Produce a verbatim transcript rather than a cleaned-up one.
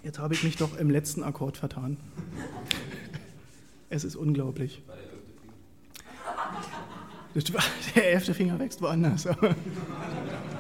Jetzt habe ich mich doch im letzten Akkord vertan. Es ist unglaublich. Der elfte Finger wächst woanders.